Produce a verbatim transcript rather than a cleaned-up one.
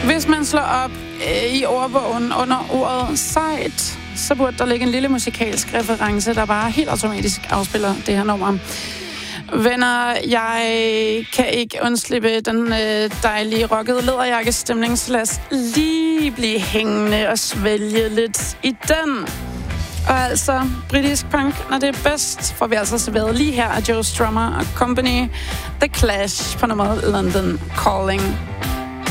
Hvis man slår op øh, i ordbogen under ordet sejt, så burde der ligge en lille musikalsk reference, der bare helt automatisk afspiller det her nummer. Venner, jeg kan ikke undslippe den øh, dejlige rockede læderjakkestemning, så lad os lige blive hængende og svælge lidt i den. Og altså, britisk punk, når det er bedst, får vi altså serveret lige her af Joe Strummer og Company, The Clash på nummeret London Calling.